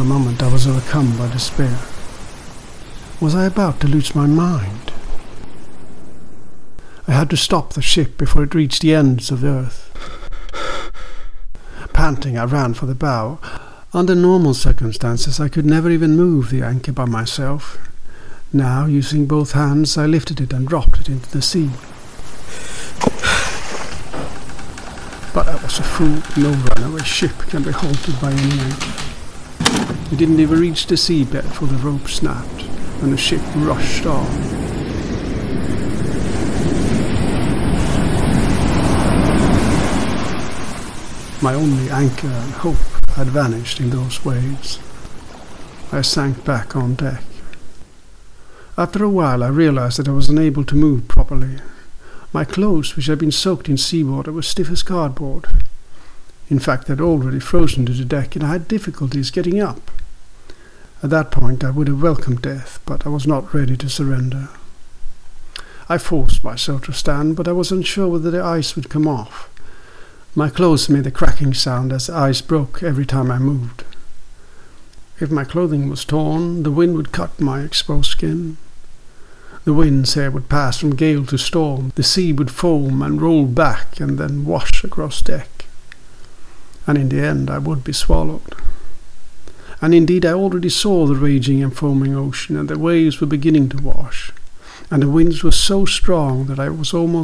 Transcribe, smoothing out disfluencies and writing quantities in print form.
a moment I was overcome by despair. Was I about to lose my mind? I had to stop the ship before it reached the ends of the earth. Panting, I ran for the bow. Under normal circumstances, I could never even move the anchor by myself. Now, using both hands, I lifted it and dropped it into the sea. But I was a fool. No runaway ship can be halted by any anchor. We didn't even reach the seabed before the rope snapped, and the ship rushed on. My only anchor and hope had vanished in those waves. I sank back on deck. After a while I realized that I was unable to move properly. My clothes, which had been soaked in seawater, were stiff as cardboard. In fact, they had already frozen to the deck, and I had difficulties getting up. At that point I would have welcomed death, but I was not ready to surrender. I forced myself to stand, but I was unsure whether the ice would come off. My clothes made a cracking sound as the ice broke every time I moved. If my clothing was torn, the wind would cut my exposed skin. The winds here would pass from gale to storm. The sea would foam and roll back and then wash across deck. And in the end I would be swallowed. And indeed I already saw the raging and foaming ocean, and the waves were beginning to wash. And the winds were so strong that I was almost